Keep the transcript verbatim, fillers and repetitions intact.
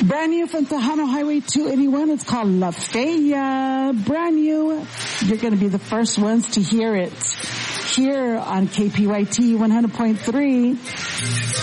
Brand new from Tejano Highway two eighty-one. It's called La Feya. Brand new. You're going to be the first ones to hear it here on K P Y T one hundred point three.